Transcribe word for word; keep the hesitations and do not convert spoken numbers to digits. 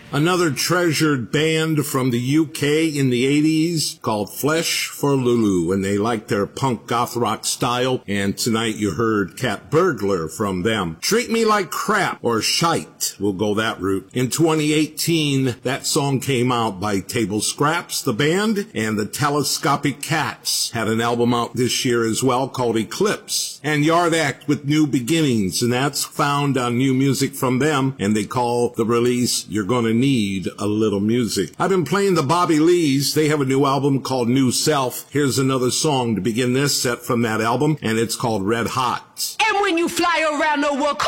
Another treasured band from the U K in the eighties called Flesh for Lulu, and they like their punk goth rock style, and tonight you heard Cat Burglar from them. Treat Me Like Crap, or Shite, we'll go that route. In twenty eighteen, that song came out by Table Scraps, the band, and the Telescopic Cats had an album out this year as well called Eclipse, and Yard Act with New Beginnings, and that's found on new music from them, and they call the release You're Gonna Need a Little Music. I've been playing the Bobby Lees. They have a new album called New Self. Here's another song to begin this set from that album, and it's called Red Hot. And when you fly around the world